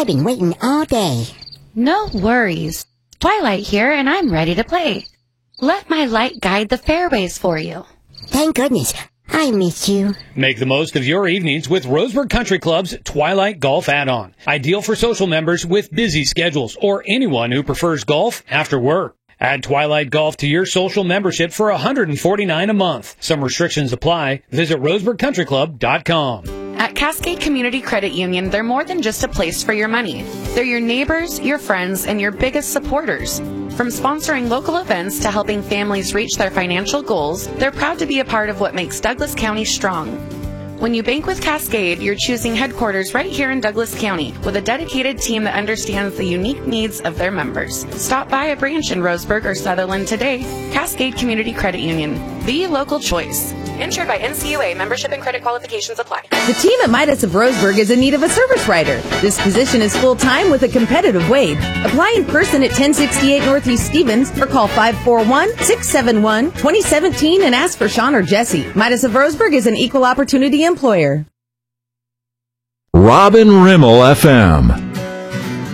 I've been waiting all day. No worries. Twilight here, and I'm ready to play. Let my light guide the fairways for you. Thank goodness. I miss you. Make the most of your evenings with Roseburg Country Club's Twilight Golf Add-on. Ideal for social members with busy schedules or anyone who prefers golf after work. Add Twilight Golf to your social membership for $149 a month. Some restrictions apply. Visit roseburgcountryclub.com. At Cascade Community Credit Union, they're more than just a place for your money. They're your neighbors, your friends, and your biggest supporters. From sponsoring local events to helping families reach their financial goals, they're proud to be a part of what makes Douglas County strong. When you bank with Cascade, you're choosing headquarters right here in Douglas County with a dedicated team that understands the unique needs of their members. Stop by a branch in Roseburg or Sutherland today. Cascade Community Credit Union, the local choice. Insured by NCUA. Membership and credit qualifications apply. The team at Midas of Roseburg is in need of a service writer. This position is full-time with a competitive wage. Apply in person at 1068 Northeast Stevens or call 541-671-2017 and ask for Sean or Jesse. Midas of Roseburg is an equal opportunity employer. Robin Rimmel FM.